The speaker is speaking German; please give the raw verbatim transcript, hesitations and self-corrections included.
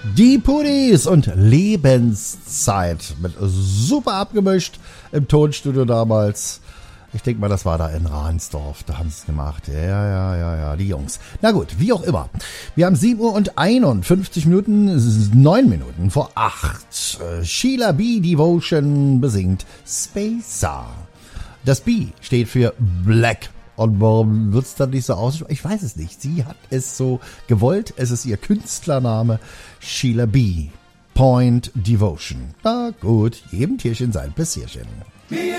Die Pudis und Lebenszeit mit super abgemischt im Tonstudio damals. Ich denke mal, das war da in Ransdorf. Da haben sie es gemacht. Ja, ja, ja, ja, die Jungs. Na gut, wie auch immer. Wir haben sieben Uhr und einundfünfzig Minuten, neun Minuten vor acht. Sheila B. Devotion besingt Spacer. Das B steht für Black. Und warum wird es dann nicht so aussprechen? Ich weiß es nicht. Sie hat es so gewollt. Es ist ihr Künstlername. Sheila B. Point Devotion. Na gut, jedem Tierchen sein Pässchen.